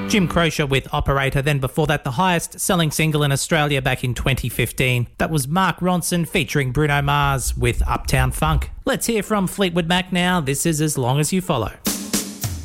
Jim Croce with Operator, then before that the highest selling single in Australia back in 2015. That was Mark Ronson featuring Bruno Mars with Uptown Funk. Let's hear from Fleetwood Mac now. This is As Long As You Follow.